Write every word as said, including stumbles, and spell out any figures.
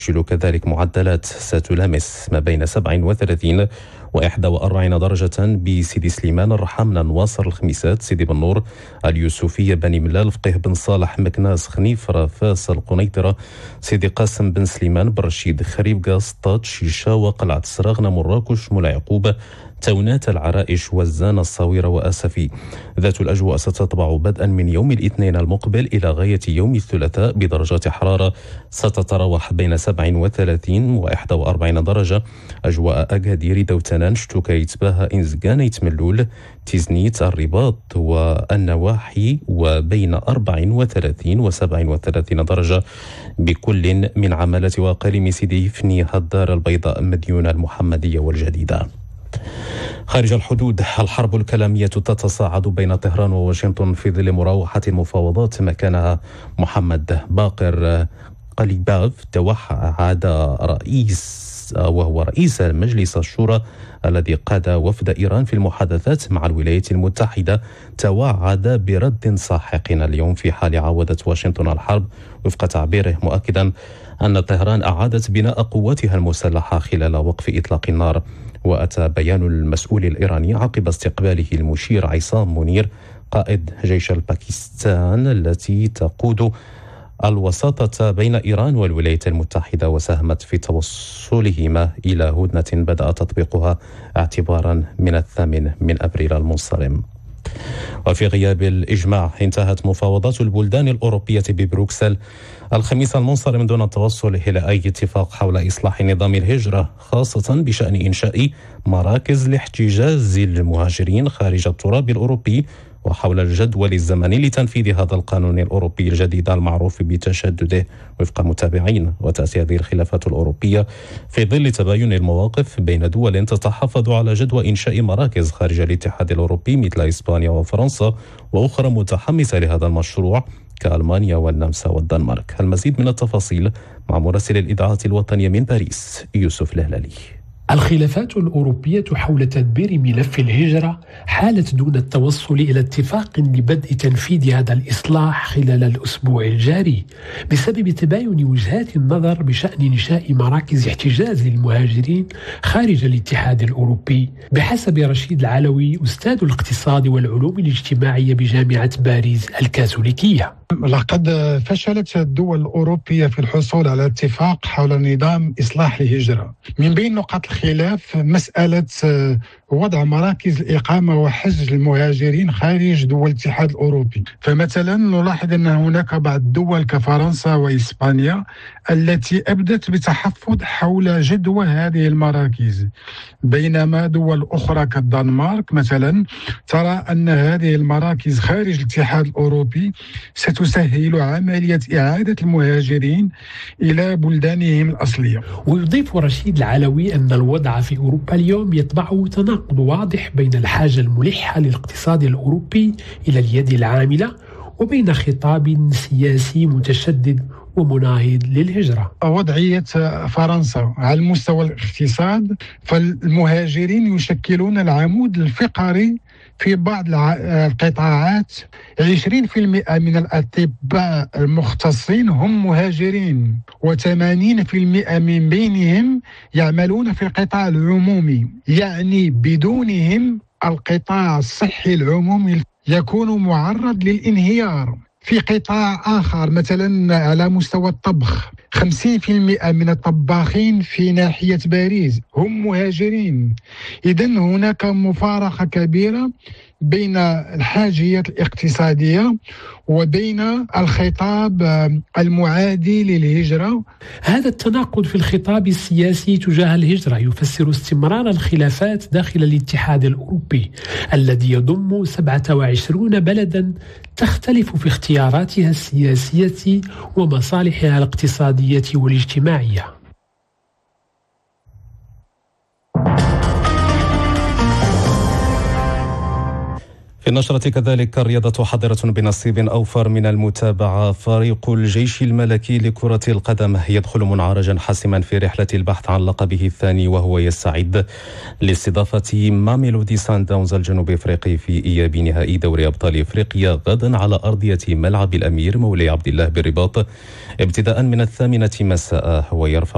تسجل كذلك معدلات ستلامس ما بين سبعة وثلاثين وإحدى وأربعين درجة بسيدي سليمان، الرحمن، نواصر، الخميسات، سيدي بنور، اليوسفية، بني ملال، فقيه بن صالح، مكناس، خنيف، رافاس، القنيطرة، سيدي قاسم بن سليمان، برشيد، خريب، قاسطات، شيشة، وقلعة السراغنة، مراكش، مولا يعقوب، تونات، العرائش، وزانة، الصويرة، وأسفي. ذات الأجواء ستطبع بدءا من يوم الاثنين المقبل إلى غاية يوم الثلاثاء بدرجات حرارة ستتراوح بين سبعة وثلاثين وإحدى وأربعين درجة. أجواء أكادير، دوتنان، شتوكايت، باها، إنزغانيت، ملول، تيزنيت، الرباط والنواحي، وبين أربعة وثلاثين وسبعة وثلاثين درجة بكل من عمالة وأقاليم سيدي فني، الدار البيضاء، مديونة، المحمدية، والجديدة. خارج الحدود، الحرب الكلامية تتصاعد بين طهران وواشنطن في ظل مراوحة المفاوضات مكانها محمد باقر قليباف توعد رئيس وهو رئيس مجلس الشورى الذي قاد وفد إيران في المحادثات مع الولايات المتحدة، توعد برد ساحق اليوم في حال عودت واشنطن الحرب وفق تعبيره، مؤكدا أن طهران أعادت بناء قواتها المسلحة خلال وقف إطلاق النار. وأتى بيان المسؤول الإيراني عقب استقباله المشير عصام منير قائد جيش الباكستان التي تقود الوساطة بين إيران والولايات المتحدة، وساهمت في توصلهما إلى هدنة بدأ تطبيقها اعتبارا من الثامن من أبريل المنصرم. وفي غياب الإجماع انتهت مفاوضات البلدان الأوروبية ببروكسل الخميس المنصرم دون التوصل إلى أي اتفاق حول إصلاح نظام الهجرة، خاصة بشأن إنشاء مراكز لاحتجاز المهاجرين خارج التراب الأوروبي، وحول الجدول الزمني لتنفيذ هذا القانون الأوروبي الجديد المعروف بتشدده وفق متابعين. وتأتي هذه الخلافات الأوروبية في ظل تباين المواقف بين دول تتحفظ على جدوى إنشاء مراكز خارج الاتحاد الأوروبي مثل إسبانيا وفرنسا، وأخرى متحمسة لهذا المشروع كألمانيا والنمسا والدنمارك. المزيد من التفاصيل مع مراسل الإذاعة الوطنية من باريس يوسف الهلالي. الخلافات الأوروبية حول تدبير ملف الهجرة حالت دون التوصل إلى اتفاق لبدء تنفيذ هذا الإصلاح خلال الأسبوع الجاري بسبب تباين وجهات النظر بشأن إنشاء مراكز احتجاز للمهاجرين خارج الاتحاد الأوروبي. بحسب رشيد العلوي أستاذ الاقتصاد والعلوم الاجتماعية بجامعة باريس الكاثوليكية، لقد فشلت الدول الأوروبية في الحصول على اتفاق حول نظام إصلاح الهجرة. من بين نقاط الخلاف مسألة وضع مراكز الإقامة وحجز المهاجرين خارج دول الاتحاد الأوروبي. فمثلا نلاحظ أن هناك بعض الدول كفرنسا وإسبانيا التي أبدت بتحفظ حول جدوى هذه المراكز، بينما دول أخرى كالدنمارك مثلا ترى أن هذه المراكز خارج الاتحاد الأوروبي ستسهل عملية إعادة المهاجرين إلى بلدانهم الأصلية. ويضيف رشيد العلوي أن الوضع في أوروبا اليوم يتبعه تناقض واضح بين الحاجة الملحة للاقتصاد الأوروبي إلى اليد العاملة وبين خطاب سياسي متشدد ومناهض للهجرة. وضعية فرنسا على المستوى الاقتصاد، فالمهاجرين يشكلون العمود الفقري في بعض القطاعات. عشرين بالمئة من الأطباء المختصين هم مهاجرين، وثمانين بالمئة من بينهم يعملون في القطاع العمومي، يعني بدونهم القطاع الصحي العمومي يكون معرض للانهيار. في قطاع آخر مثلا على مستوى الطبخ، خمسين بالمئة من الطباخين في ناحية باريس هم مهاجرين. إذن هناك مفارقة كبيرة بين الحاجيات الاقتصادية وبين الخطاب المعادي للهجرة. هذا التناقض في الخطاب السياسي تجاه الهجرة يفسر استمرار الخلافات داخل الاتحاد الأوروبي الذي يضم سبعة وعشرين بلدا تختلف في اختياراتها السياسية ومصالحها الاقتصادية والاجتماعية. في النشرة كذلك الرياضة حاضرة بنصيب أوفر من المتابعة. فريق الجيش الملكي لكرة القدم يدخل منعرجا حاسما في رحلة البحث عن لقبه الثاني، وهو يستعد لاستضافة ماميلودي سان داونز الجنوب افريقي في إياب نهائي دوري أبطال افريقيا غدا على أرضية ملعب الأمير مولاي عبد الله بالرباط ابتداء من الثامنة مساء، ويرفع